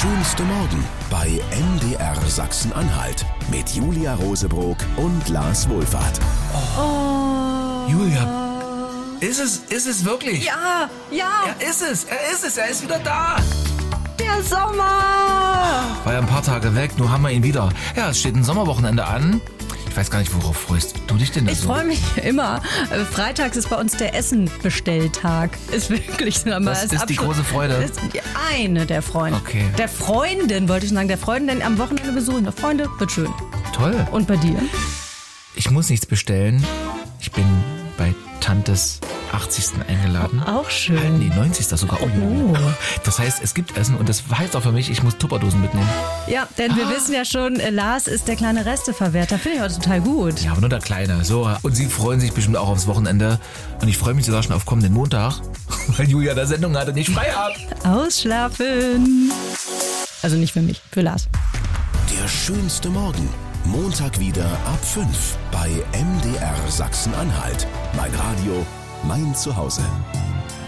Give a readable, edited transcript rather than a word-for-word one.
schönste Morgen bei MDR Sachsen-Anhalt mit Julia Rosebrock und Lars Wohlfahrt. Oh. Julia, ist es wirklich? Ja. Er ist es, er ist wieder da. Der Sommer. War ja ein paar Tage weg, nun haben wir ihn wieder. Ja, es steht ein Sommerwochenende an. Ich weiß gar nicht, worauf freust du dich denn da Ich so? freue mich immer. Freitags ist bei uns der Essen-Bestelltag. Ist wirklich so. Das ist die große Freude. Das ist eine der Freunde. Okay. Der Freundin, wollte ich sagen. Der Freundin am Wochenende besuchen. Freunde, wird schön. Toll. Und bei dir? Ich muss nichts bestellen. Ich bin bei Tantes 80. eingeladen. Auch schön. Nee, 90. sogar. Oh. Das heißt, es gibt Essen und das heißt auch für mich, ich muss Tupperdosen mitnehmen. Ja, denn wir wissen ja schon, Lars ist der kleine Resteverwerter. Finde ich heute total gut. Ja, aber nur der Kleine. So, und Sie freuen sich bestimmt auch aufs Wochenende. Und ich freue mich sogar schon auf kommenden Montag, weil Julia da Sendung hatte, nicht frei hat. Ausschlafen. Also nicht für mich, für Lars. Der schönste Morgen. Montag wieder ab 5 bei MDR Sachsen-Anhalt. Mein Radio, mein Zuhause.